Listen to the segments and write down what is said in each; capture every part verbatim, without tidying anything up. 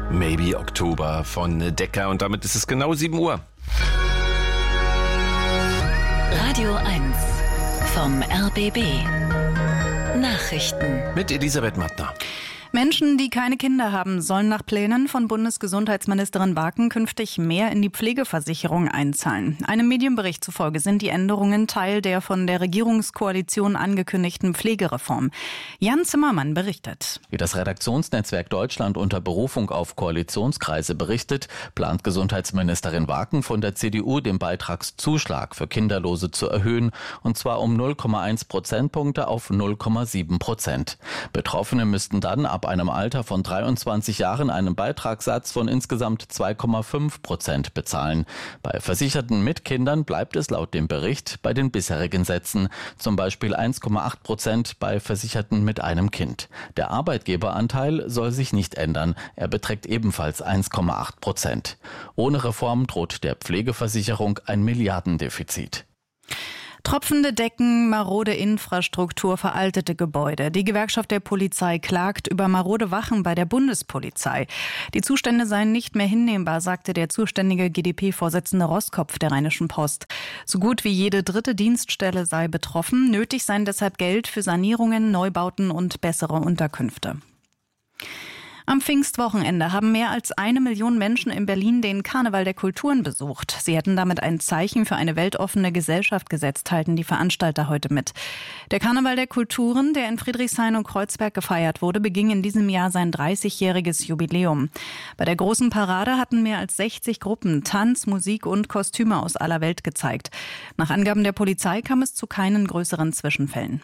Maybe Oktober von Decca und damit ist es genau sieben Uhr. Radio eins vom R B B. Nachrichten mit Elisabeth Mattner. Menschen, die keine Kinder haben, sollen nach Plänen von Bundesgesundheitsministerin Waken künftig mehr in die Pflegeversicherung einzahlen. Einem Medienbericht zufolge sind die Änderungen Teil der von der Regierungskoalition angekündigten Pflegereform. Jan Zimmermann berichtet. Wie das Redaktionsnetzwerk Deutschland unter Berufung auf Koalitionskreise berichtet, plant Gesundheitsministerin Waken von der C D U den Beitragszuschlag für Kinderlose zu erhöhen, und zwar um null Komma eins Prozentpunkte auf null Komma sieben Prozent. Betroffene müssten dann ab einem Alter von dreiundzwanzig Jahren einen Beitragssatz von insgesamt zwei Komma fünf Prozent bezahlen. Bei Versicherten mit Kindern bleibt es laut dem Bericht bei den bisherigen Sätzen, zum Beispiel eins Komma acht Prozent bei Versicherten mit einem Kind. Der Arbeitgeberanteil soll sich nicht ändern, er beträgt ebenfalls eins Komma acht Prozent. Ohne Reform droht der Pflegeversicherung ein Milliardendefizit. Tropfende Decken, marode Infrastruktur, veraltete Gebäude. Die Gewerkschaft der Polizei klagt über marode Wachen bei der Bundespolizei. Die Zustände seien nicht mehr hinnehmbar, sagte der zuständige G d P-Vorsitzende Roskopf der Rheinischen Post. So gut wie jede dritte Dienststelle sei betroffen. Nötig seien deshalb Geld für Sanierungen, Neubauten und bessere Unterkünfte. Am Pfingstwochenende haben mehr als eine Million Menschen in Berlin den Karneval der Kulturen besucht. Sie hätten damit ein Zeichen für eine weltoffene Gesellschaft gesetzt, teilten die Veranstalter heute mit. Der Karneval der Kulturen, der in Friedrichshain und Kreuzberg gefeiert wurde, beging in diesem Jahr sein dreißigjähriges Jubiläum. Bei der großen Parade hatten mehr als sechzig Gruppen Tanz, Musik und Kostüme aus aller Welt gezeigt. Nach Angaben der Polizei kam es zu keinen größeren Zwischenfällen.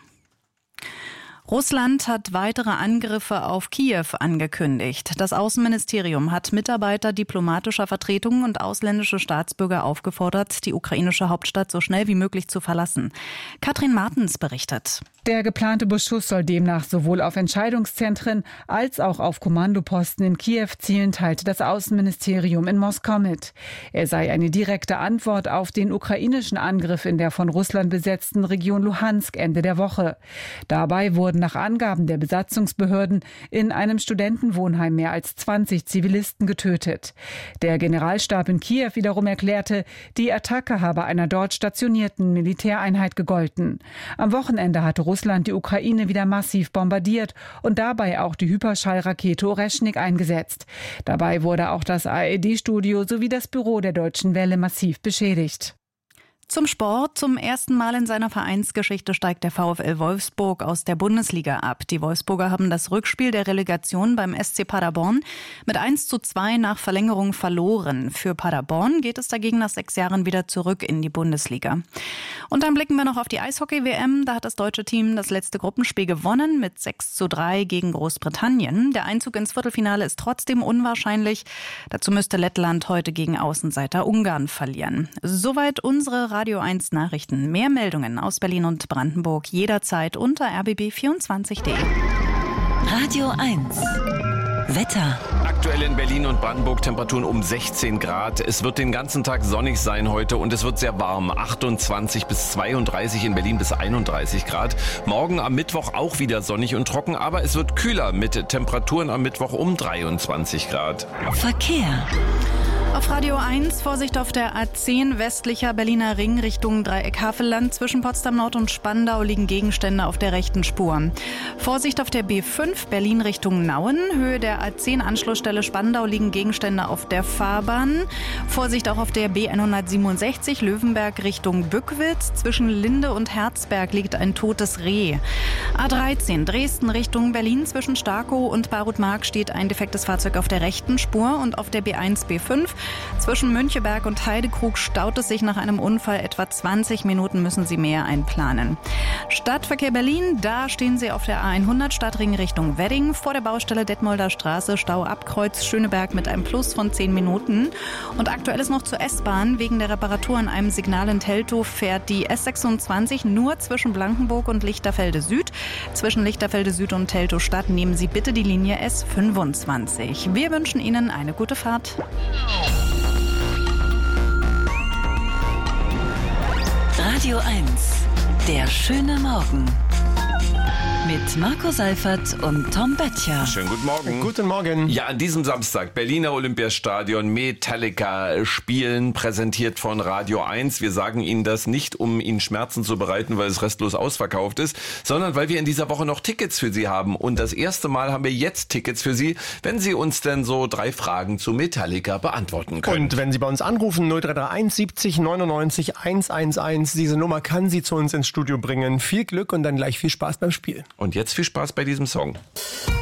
Russland hat weitere Angriffe auf Kiew angekündigt. Das Außenministerium hat Mitarbeiter diplomatischer Vertretungen und ausländische Staatsbürger aufgefordert, die ukrainische Hauptstadt so schnell wie möglich zu verlassen. Katrin Martens berichtet. Der geplante Beschuss soll demnach sowohl auf Entscheidungszentren als auch auf Kommandoposten in Kiew zielen, teilte das Außenministerium in Moskau mit. Er sei eine direkte Antwort auf den ukrainischen Angriff in der von Russland besetzten Region Luhansk Ende der Woche. Dabei wurden nach Angaben der Besatzungsbehörden in einem Studentenwohnheim mehr als zwanzig Zivilisten getötet. Der Generalstab in Kiew wiederum erklärte, die Attacke habe einer dort stationierten Militäreinheit gegolten. Am Wochenende hatte Russland die Ukraine wieder massiv bombardiert und dabei auch die Hyperschallrakete Oreschnik eingesetzt. Dabei wurde auch das A R D-Studio sowie das Büro der Deutschen Welle massiv beschädigt. Zum Sport. Zum ersten Mal in seiner Vereinsgeschichte steigt der VfL Wolfsburg aus der Bundesliga ab. Die Wolfsburger haben das Rückspiel der Relegation beim S C Paderborn mit eins zu zwei nach Verlängerung verloren. Für Paderborn geht es dagegen nach sechs Jahren wieder zurück in die Bundesliga. Und dann blicken wir noch auf die Eishockey-W M. Da hat das deutsche Team das letzte Gruppenspiel gewonnen mit sechs zu drei gegen Großbritannien. Der Einzug ins Viertelfinale ist trotzdem unwahrscheinlich. Dazu müsste Lettland heute gegen Außenseiter Ungarn verlieren. Soweit unsere Radio eins Nachrichten. Mehr Meldungen aus Berlin und Brandenburg jederzeit unter r b b vierundzwanzig punkt d e. Radio eins Wetter. Aktuell in Berlin und Brandenburg Temperaturen um sechzehn Grad. Es wird den ganzen Tag sonnig sein heute und es wird sehr warm. achtundzwanzig bis zweiunddreißig, in Berlin bis einunddreißig Grad. Morgen am Mittwoch auch wieder sonnig und trocken, aber es wird kühler mit Temperaturen am Mittwoch um dreiundzwanzig Grad. Verkehr. Auf Radio eins, Vorsicht auf der A zehn, westlicher Berliner Ring Richtung Dreieck-Havelland. Zwischen Potsdam Nord und Spandau liegen Gegenstände auf der rechten Spur. Vorsicht auf der B fünf, Berlin Richtung Nauen. Höhe der A zehn, Anschlussstelle Spandau, liegen Gegenstände auf der Fahrbahn. Vorsicht auch auf der B hundertsiebenundsechzig, Löwenberg Richtung Bückwitz. Zwischen Linde und Herzberg liegt ein totes Reh. A dreizehn, Dresden Richtung Berlin. Zwischen Starkow und Barutmark steht ein defektes Fahrzeug auf der rechten Spur. Und auf der B eins, B fünf zwischen Müncheberg und Heidekrug staut es sich nach einem Unfall. Etwa zwanzig Minuten müssen Sie mehr einplanen. Stadtverkehr Berlin, da stehen Sie auf der A hundert Stadtring Richtung Wedding. Vor der Baustelle Detmolder Straße, Stau ab Kreuz Schöneberg mit einem Plus von zehn Minuten. Und aktuell ist noch zur S-Bahn. Wegen der Reparatur an einem Signal in Teltow fährt die S sechsundzwanzig nur zwischen Blankenburg und Lichterfelde Süd. Zwischen Lichterfelde Süd und Teltow Stadt nehmen Sie bitte die Linie S fünfundzwanzig. Wir wünschen Ihnen eine gute Fahrt. Radio eins, der schöne Morgen. Mit Marco Seifert und Tom Böttcher. Schönen guten Morgen. Guten Morgen. Ja, an diesem Samstag, Berliner Olympiastadion, Metallica spielen, präsentiert von Radio eins. Wir sagen Ihnen das nicht, um Ihnen Schmerzen zu bereiten, weil es restlos ausverkauft ist, sondern weil wir in dieser Woche noch Tickets für Sie haben. Und das erste Mal haben wir jetzt Tickets für Sie, wenn Sie uns denn so drei Fragen zu Metallica beantworten können. Und wenn Sie bei uns anrufen, null drei drei eins siebzig neunundneunzig hundertelf, diese Nummer kann Sie zu uns ins Studio bringen. Viel Glück und dann gleich viel Spaß beim Spiel. Und jetzt viel Spaß bei diesem Song.